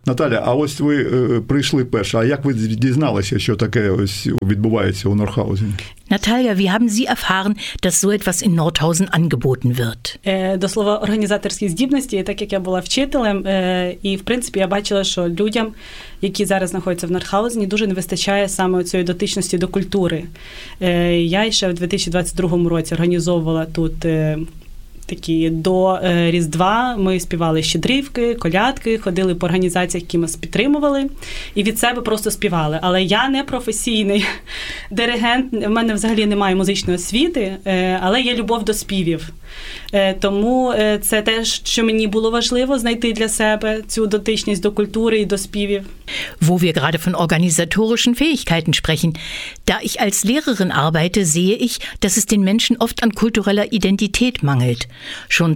Наталя, а ось ви прийшли перше, а як ви дізналися, що таке ось відбувається у Нордхаузені? Natalia, wie haben Sie erfahren, dass so etwas in Nordhausen angeboten wird? До слова, організаторські здібності, так як я була вчителем, і, в принципі, я бачила, що людям, які зараз знаходяться в Нордхаузені, дуже не вистачає саме цієї дотичності до культури. Я ще в 2022 році організовувала тут такі до Різдва, ми співали щедрівки, колядки, ходили по організаціях, які нас підтримували, і від себе просто співали. Але я не професійний диригент, в мене взагалі немає музичної освіти, але є любов до співів. Тому це те, що мені було важливо знайти для себе цю дотичність до культури і до співів. Wo wir gerade von organisatorischen Fähigkeiten sprechen. Da ich als Lehrerin arbeite, sehe ich, dass es den Menschen oft an kultureller Identität mangelt. Schon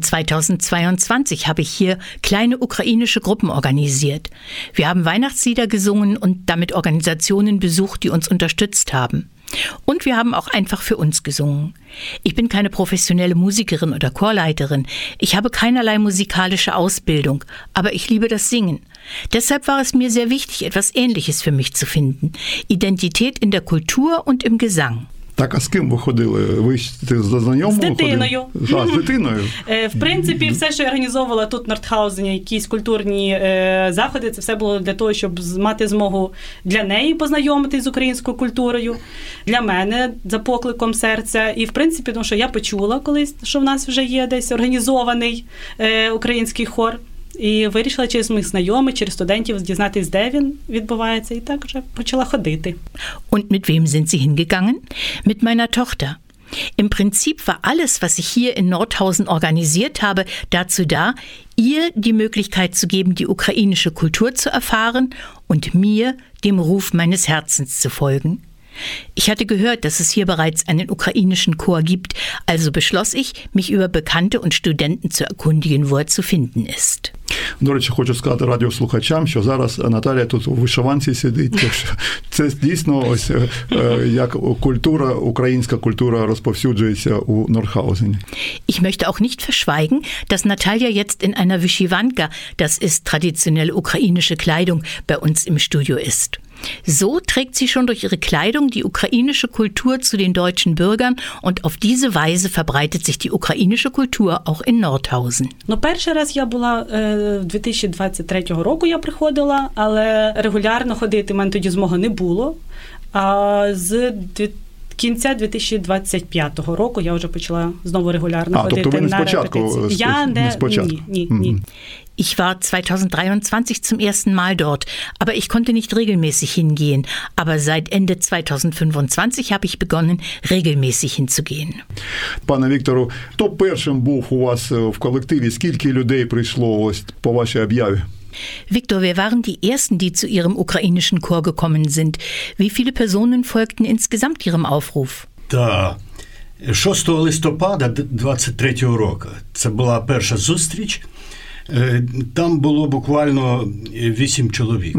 2022 habe ich hier kleine ukrainische Gruppen organisiert. Wir haben Weihnachtslieder gesungen und damit Organisationen besucht, die uns unterstützt haben. Und wir haben auch einfach für uns gesungen. Ich bin keine professionelle Musikerin oder Chorleiterin. Ich habe keinerlei musikalische Ausbildung, aber ich liebe das Singen. Deshalb war es mir sehr wichtig, etwas Ähnliches für mich zu finden. Identität in der Kultur und im Gesang. Так, а з ким ви ходили? Ви за знайомою ходили? З дитиною. З дитиною? В принципі, все, що я організовувала тут в Нордхаузені, якісь культурні заходи, це все було для того, щоб мати змогу для неї познайомитись з українською культурою, для мене за покликом серця. І, в принципі, тому що я почула колись, що в нас вже є десь організований український хор. І вирішила через моїх знайомих, через студентів дізнатись, де він відбувається, і так вже почала ходити. Und mit wem sind Sie hingegangen? Mit meiner Tochter. Im Prinzip war alles, was ich hier in Nordhausen organisiert habe, dazu da, ihr die Möglichkeit zu geben, die ukrainische Kultur zu erfahren und mir dem Ruf meines Herzens zu folgen. Ich hatte gehört, dass es hier bereits einen ukrainischen Chor gibt, also beschloss ich, mich über Bekannte und Studenten zu erkundigen, wo er zu finden ist. До речі, хочу сказати радіослухачам, що зараз Наталія тут у вишиванці сидить. Це дійсно ось як культура, українська культура розповсюджується у Нордхаузені. Ich möchte auch nicht verschweigen, dass Natalia jetzt in einer Wyschiwanka, das ist traditionelle ukrainische Kleidung, bei uns im Studio ist. So trägt sie schon durch ihre Kleidung die ukrainische Kultur zu den deutschen Bürgern und auf diese Weise verbreitet sich die ukrainische Kultur auch in Nordhausen. Перший раз я була 2023 року я приходила, але регулярно ходити в мене тоді змоги не було. А з кінця 2025 року я вже почала знову регулярно ходити тобто ви не на репетиції. Я не ні. Ich war 2023 zum ersten Mal dort, aber ich konnte nicht regelmäßig hingehen. Aber seit Ende 2025 habe ich begonnen, regelmäßig hinzugehen. Пане Віктору, хто першим був у вас в колективі? Скільки людей прийшло ось по вашій об'яві? Victor, wir waren die Ersten, die zu Ihrem ukrainischen Chor gekommen sind. Wie viele Personen folgten insgesamt Ihrem Aufruf? Так. 6 листопада 2023 року. Це була перша зустріч. Там було буквально 8 чоловік.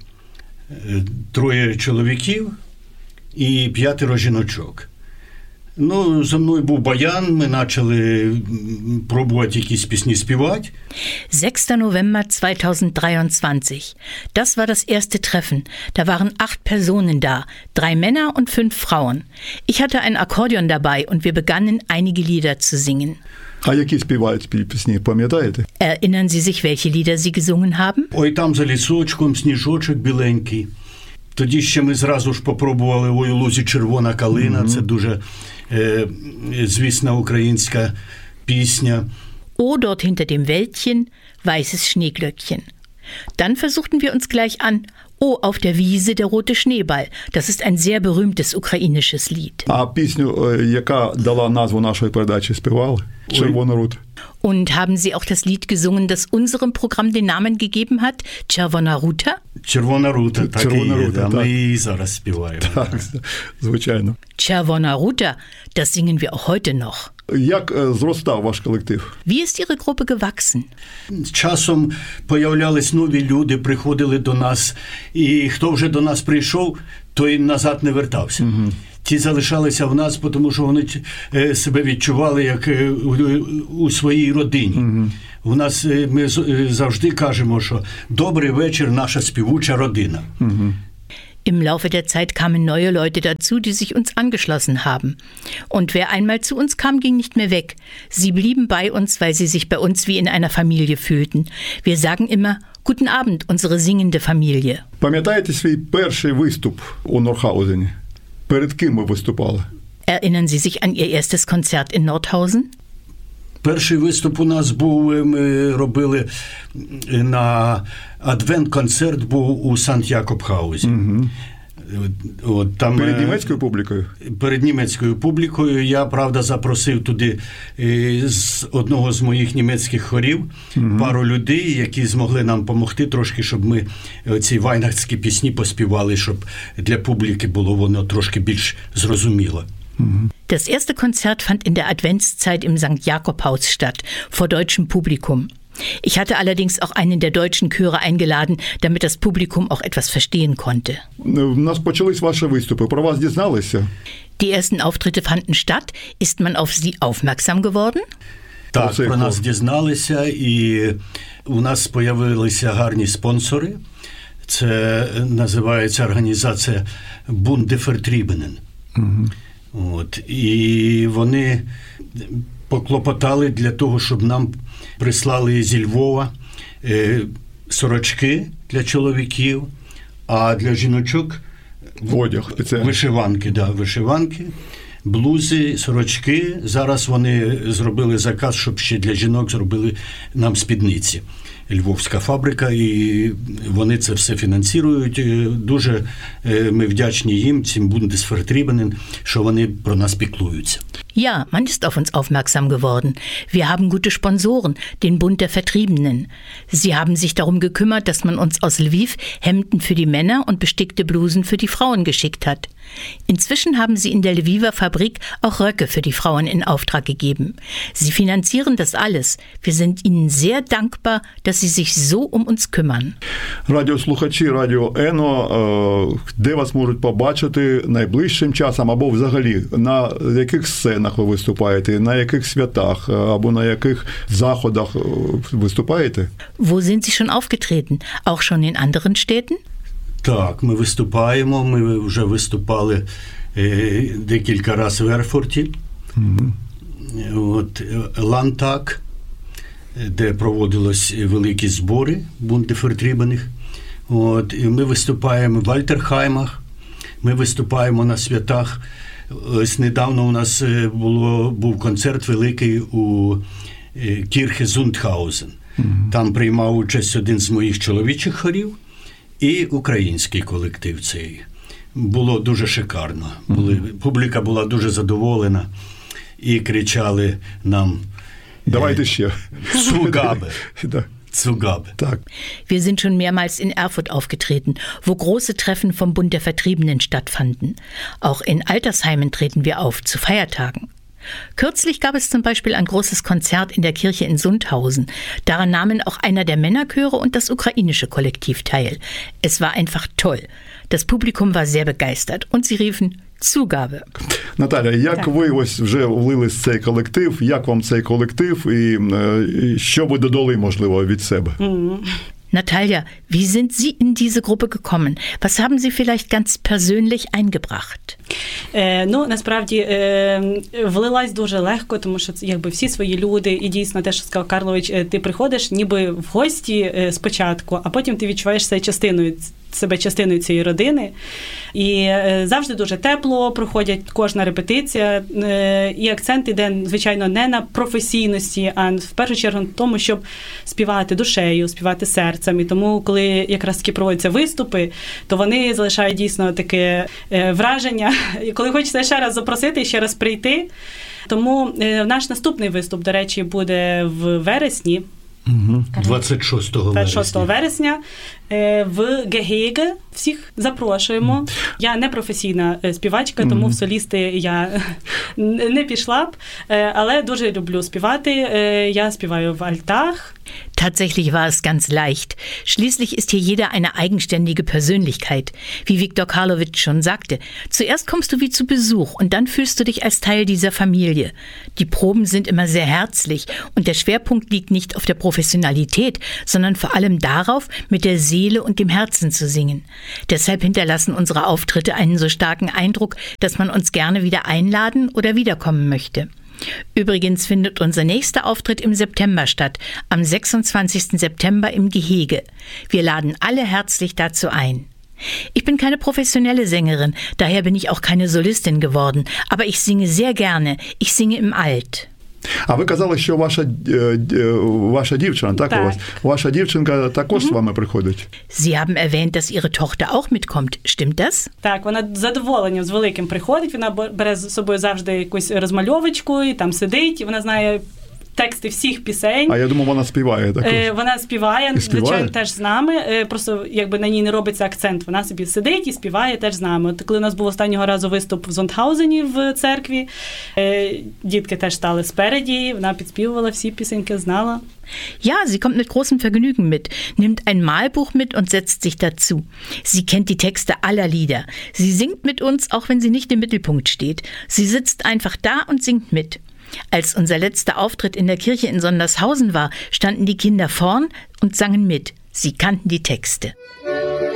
3 чоловіків і 5 жіночок. Ну, за мною був баян, ми почали пробувати якісь пісні співати. 6. November 2023. Das war das erste Treffen. Da waren 8 Personen da, 3 Männer und 5 Frauen. Ich hatte ein Akkordeon dabei und wir begannen, einige Lieder zu singen. А які співають пісні, пам'ятаєте? Erinnern Sie sich, welche Lieder Sie gesungen haben? Ой, там за лісочком сніжочок біленький. Тоді ще ми зразу ж попробували «Ой, у лузі червона калина». Це дуже звісна українська пісня. Oh, dort hinter dem Wäldchen, weißes Schneeglöckchen. Dann versuchten wir uns gleich an. Oh, auf der Wiese der rote Schneeball. Das ist ein sehr berühmtes ukrainisches Lied. А пісню, яка дала назву нашої передачі, співали? «Червона рута». Und haben Sie auch das Lied gesungen, das unserem Programm den Namen gegeben hat? Червона рута? Червона рута, так Червона і є. рута, Да, так. ми її зараз співаємо. Так, звичайно. Червона рута, das singen wir auch heute noch. Як зростав ваш колектив? Wie ist Ihre Gruppe gewachsen? З часом появлялись нові люди, приходили до нас, і хто вже до нас прийшов, той назад не вертався. Ті залишалися в нас, тому що вони себе відчували як у своїй родині. У нас ми завжди кажемо, що «добрий вечір, наша співуча родина». Im Laufe der Zeit kamen neue Leute dazu, die sich uns angeschlossen haben. Und wer einmal zu uns kam, ging nicht mehr weg. Sie blieben bei uns, weil sie sich bei uns wie in einer Familie fühlten. Wir sagen immer, guten Abend, unsere singende Familie. Пам'ятаєте свій перший виступ у Нордхаузені? Перед ким ви виступали? Erinnern Sie sich an Ihr erstes Konzert in Nordhausen? Перший виступ у нас був, ми робили на адвент-концерт був у Санкт-Якоб-хаузі. От, там, перед німецькою публікою? Перед німецькою публікою. Я, правда, запросив туди з одного з моїх німецьких хорів пару людей, які змогли нам допомогти трошки, щоб ми ці вайнахтські пісні поспівали, щоб для публіки було воно трошки більш зрозуміло. Das erste Konzert fand in der Adventszeit im St. Jakob-Haus statt, vor deutschem Publikum. Ich hatte allerdings auch einen der deutschen Chöre eingeladen, damit das Publikum auch etwas verstehen konnte. У нас почались ваші виступи. Про вас дізналися? Die ersten Auftritte fanden statt. Ist man auf Sie aufmerksam geworden? Так, про нас дізналися, і у нас з'явилися гарні спонсори. Це називається організація Bund der Vertriebenen. От, і вони поклопотали для того, щоб нам прислали зі Львова сорочки для чоловіків, а для жіночок одяг, вишиванки, блузи, сорочки. Зараз вони зробили заказ, щоб ще для жінок зробили нам спідниці. Львовська фабрика, і вони це все фінансують. Дуже ми вдячні їм, цим Bundesvertriebenen, що вони про нас піклуються. Ja, man ist auf uns aufmerksam geworden. Wir haben gute Sponsoren, den Bund der Vertriebenen. Sie haben sich darum gekümmert, dass man uns aus Lviv Hemden für die Männer und bestickte Blusen für die Frauen geschickt hat. Inzwischen haben sie in der Lviver Fabrik auch Röcke für die Frauen in Auftrag gegeben. Sie finanzieren das alles. Wir sind ihnen sehr dankbar, dass sie sich so um uns kümmern. Радіослухачі Радіо Ено, де вас можуть побачити найближчим часом або взагалі на яких сценах ви виступаєте, на яких святах або на яких заходах виступаєте? Wo sind Sie schon aufgetreten? Auch schon in anderen Städten? Так, ми виступаємо. Ми вже виступали декілька разів в Ерфурті. От, Лантак, де проводились великі збори Bund der Vertriebenen. От, і ми виступаємо в Альтерхаймах, ми виступаємо на святах. Ось недавно у нас був концерт великий у Кірхе Зундхаузен. Там приймав участь один з моїх чоловічих хорів і український колектив цей. Було дуже шикарно. Публіка була дуже задоволена і кричали нам «Давайте ще». «Zugabe». Zugabe. Так. Wir sind schon mehrmals in Erfurt aufgetreten, wo große Treffen vom Bund der Vertriebenen stattfanden. Auch in Altersheimen treten wir auf, zu Feiertagen. Kürzlich gab es zum Beispiel ein großes Konzert in der Kirche in Sundhausen. Daran nahmen auch einer der Männerchöre und das ukrainische Kollektiv teil. Es war einfach toll. Das Publikum war sehr begeistert und sie riefen «Zugabe». Наталя, як ви ось вже влились в цей колектив, як вам цей колектив і що ви додали, можливо, від себе? Natalia, wie sind Sie in diese Gruppe gekommen? Was haben Sie vielleicht ganz persönlich eingebracht? Насправді, влилась дуже легко, тому що якби всі свої люди, і дійсно те, що сказав Карлович, ти приходиш ніби в гості спочатку, а потім ти відчуваєш себе частиною цієї родини. І завжди дуже тепло проходять кожна репетиція. І акцент іде, звичайно, не на професійності, а в першу чергу на тому, щоб співати душею, співати серцем. І тому, коли якраз таки проводяться виступи, то вони залишають дійсно таке враження. І коли хочеться ще раз запросити, ще раз прийти. Тому наш наступний виступ, до речі, буде в вересні. 26 вересня. в Гегеге. Всіх запрошуємо. Я не професійна співачка, тому в солісти я не пішла б, але дуже люблю співати. Я співаю в альтах. Tatsächlich war es ganz leicht. Schließlich ist hier jeder eine eigenständige Persönlichkeit. Wie Viktor Karlovic schon sagte, zuerst kommst du wie zu Besuch und dann fühlst du dich als Teil dieser Familie. Die Proben sind immer sehr herzlich und der Schwerpunkt liegt nicht auf der Professionalität, sondern vor allem darauf, mit der Seele und dem Herzen zu singen. Deshalb hinterlassen unsere Auftritte einen so starken Eindruck, dass man uns gerne wieder einladen oder wiederkommen möchte. Übrigens findet unser nächster Auftritt im September statt, am 26. September im Gehege. Wir laden alle herzlich dazu ein. Ich bin keine professionelle Sängerin, daher bin ich auch keine Solistin geworden, aber ich singe sehr gerne, ich singe im Alt. А ви казали, що ваша дівчина, так у вас? Ваша дівчинка також з вами приходить? Sie haben erwähnt, dass Ihre Tochter auch mitkommt. Stimmt das? Так, вона з задоволенням, з великим приходить. Вона бере з собою завжди якусь розмальовочку і там сидить. І вона знає тексти всіх пісень. А я думаю, вона співає також. Вона співає, звичайно, теж з нами. Просто якби на ній не робиться акцент. Вона собі сидить і співає теж з нами. От коли у нас був останнього разу виступ в Зондхаузені в церкві, дітки теж стали спереді, вона підспівувала всі пісеньки, знала. Ja, sie kommt mit großem Vergnügen mit, nimmt ein Malbuch mit und setzt sich dazu. Sie kennt die Texte aller Lieder. Sie singt mit uns, auch wenn sie nicht im Mittelpunkt steht. Sie sitzt einfach da und singt mit. Als unser letzter Auftritt in der Kirche in Sondershausen war, standen die Kinder vorn und sangen mit. Sie kannten die Texte.